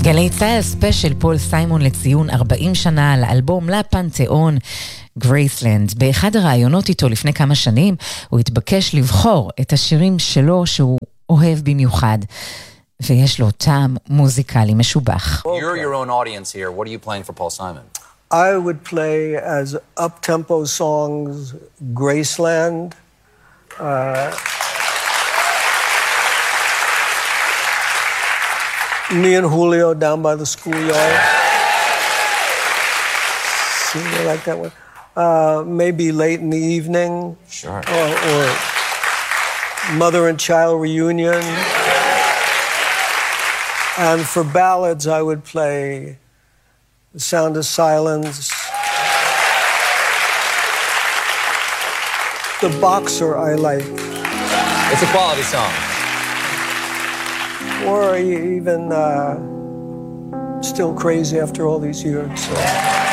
גלי צהל ספיישל פול סיימון לציון 40 שנה לאלבום לפנתיאון גרייסלנד. באחד הראיונות איתו לפני כמה שנים הוא התבקש לבחור את השירים שלו שהוא אוהב במיוחד, ויש לו טעם מוזיקלי משובח. You're your own audience here. What are you playing for Paul Simon? I would play as up-tempo songs Graceland, me and Julio down by the schoolyard. See, you like that one? Maybe late in the evening. Sure. Or mother and child reunion. And for ballads, I would play The Sound of Silence. The Boxer I like. It's a quality song. Or even Still Crazy After All These Years. So.